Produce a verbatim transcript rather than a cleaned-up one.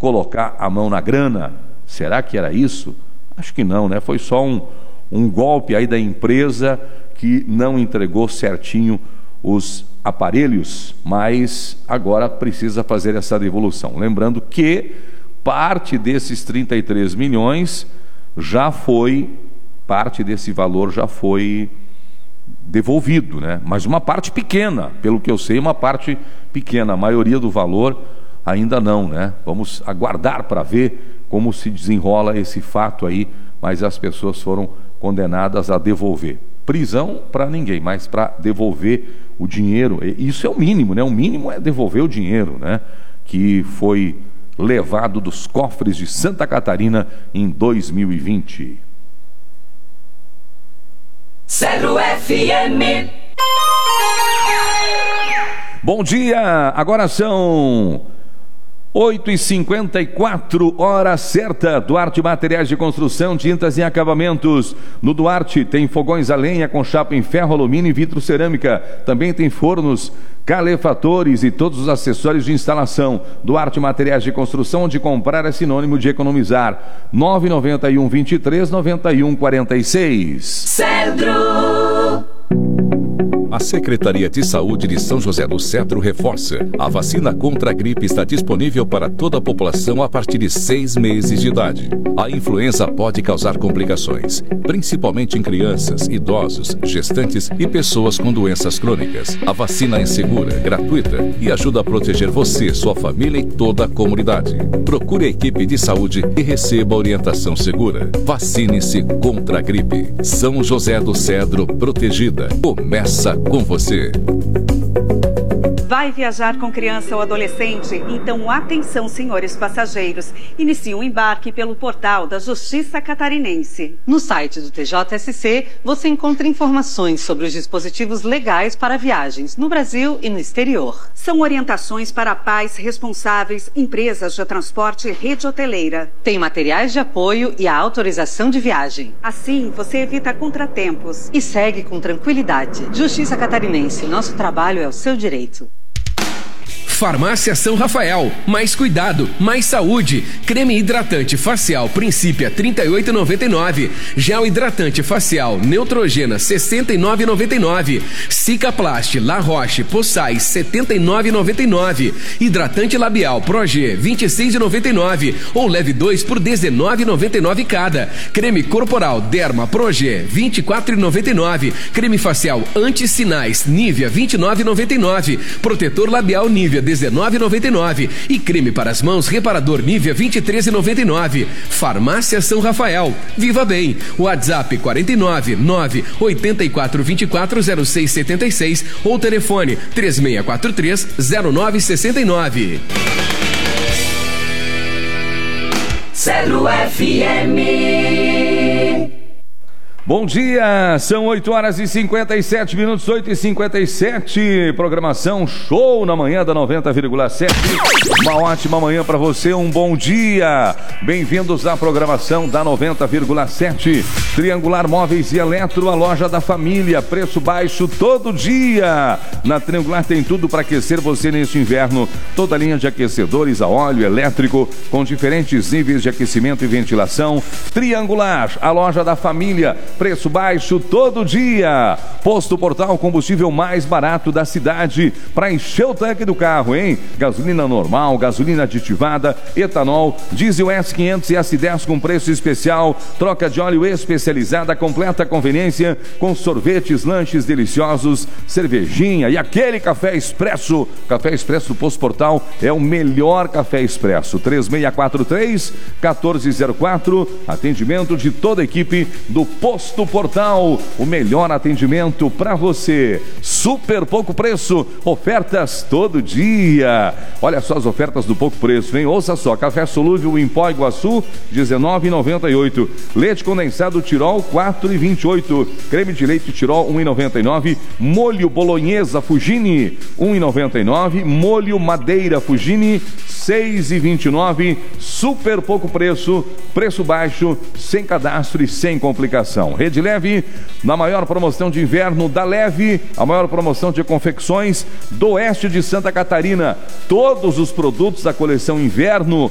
colocar a mão na grana. Será que era isso? Acho que não, né? Foi só um, um golpe aí da empresa que não entregou certinho os aparelhos, mas agora precisa fazer essa devolução. Lembrando que parte desses trinta e três milhões já foi, parte desse valor já foi devolvido, né? Mas uma parte pequena, pelo que eu sei, uma parte pequena, a maioria do valor ainda não, né? Vamos aguardar para ver como se desenrola esse fato aí, mas as pessoas foram condenadas a devolver. Prisão para ninguém, mas para devolver o dinheiro. Isso é o mínimo, né? O mínimo é devolver o dinheiro, né? Que foi levado dos cofres de Santa Catarina em dois mil e vinte. Zero F M. Bom dia, agora são oito e cinquenta e quatro, hora certa. Duarte Materiais de Construção, Tintas e Acabamentos. No Duarte tem fogões a lenha com chapa em ferro, alumínio e vitro cerâmica. Também tem fornos, calefatores e todos os acessórios de instalação. Duarte Materiais de Construção, onde comprar é sinônimo de economizar. nove nove um, vinte e três, noventa e um, quarenta e seis. Cedro. A Secretaria de Saúde de São José do Cedro reforça: a vacina contra a gripe está disponível para toda a população a partir de seis meses de idade. A influenza pode causar complicações, principalmente em crianças, idosos, gestantes e pessoas com doenças crônicas. A vacina é segura, gratuita e ajuda a proteger você, sua família e toda a comunidade. Procure a equipe de saúde e receba orientação segura. Vacine-se contra a gripe. São José do Cedro, protegida. Começa com você. Vai viajar com criança ou adolescente? Então atenção, senhores passageiros. Inicie o embarque pelo portal da Justiça Catarinense. No site do T J S C, você encontra informações sobre os dispositivos legais para viagens no Brasil e no exterior. São orientações para pais responsáveis, empresas de transporte e rede hoteleira. Tem materiais de apoio e a autorização de viagem. Assim, você evita contratempos. E segue com tranquilidade. Justiça Catarinense, nosso trabalho é o seu direito. Farmácia São Rafael, mais cuidado, mais saúde. Creme hidratante facial Princípia trinta e oito reais e noventa e nove centavos. Gel hidratante facial Neutrogena sessenta e nove reais e noventa e nove centavos. Cicaplast La Roche Poçais setenta e nove reais e noventa e nove centavos. Hidratante labial Proge vinte e seis reais e noventa e nove centavos ou leve dois por dezenove reais e noventa e nove centavos cada. Creme corporal Derma Proge vinte e quatro reais e noventa e nove centavos. Creme facial Anti-Sinais Nivea vinte e nove reais e noventa e nove centavos. Protetor labial Nivea dezenove reais e noventa e nove centavos e creme para as mãos Reparador Nivea vinte e três reais e noventa e nove centavos. Farmácia São Rafael. Viva bem. WhatsApp quarenta e nove, nove oito quatro, vinte e quatro, zero seis setenta e seis ou telefone três seis quatro três, zero nove seis nove. Zero F M. Bom dia, são oito horas e cinquenta e sete minutos, oito e cinquenta e sete, programação show na manhã da noventa vírgula sete, uma ótima manhã para você, um bom dia, bem-vindos à programação da noventa vírgula sete, Triangular Móveis e Eletro, a loja da família, preço baixo todo dia, na Triangular tem tudo para aquecer você neste inverno, toda linha de aquecedores a óleo elétrico, com diferentes níveis de aquecimento e ventilação. Triangular, a loja da família, preço baixo todo dia. Posto Portal, combustível mais barato da cidade para encher o tanque do carro, hein? Gasolina normal, gasolina aditivada, etanol, diesel S quinhentos e S dez com preço especial, troca de óleo especializada, completa conveniência com sorvetes, lanches deliciosos, cervejinha e aquele café expresso. Café expresso do Posto Portal é o melhor café expresso. três seis quatro três, um quatro zero quatro, atendimento de toda a equipe do Posto Portal, o melhor atendimento para você. Super pouco preço, ofertas todo dia. Olha só as ofertas do pouco preço, hein? Ouça só, café solúvel em pó Iguaçu, dezenove reais e noventa e oito centavos. Leite condensado Tirol, quatro reais e vinte e oito centavos. Creme de leite Tirol, um real e noventa e nove centavos. Molho bolonhesa Fugini, um real e noventa e nove centavos. Molho madeira Fugini, seis reais e vinte e nove centavos. Super pouco preço, preço baixo, sem cadastro e sem complicação. Rede Leve, na maior promoção de inverno da Leve, a maior promoção de confecções do oeste de Santa Catarina. Todos os produtos da coleção inverno